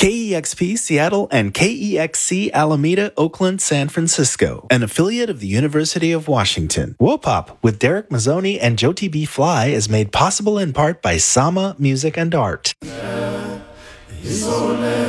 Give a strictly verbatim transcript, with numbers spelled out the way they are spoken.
K E X P Seattle and K E X C Alameda, Oakland, San Francisco, an affiliate of the University of Washington. Wopop with Derek Mazzoni and Jyoti B. Fly is made possible in part by Sama Music and Art. His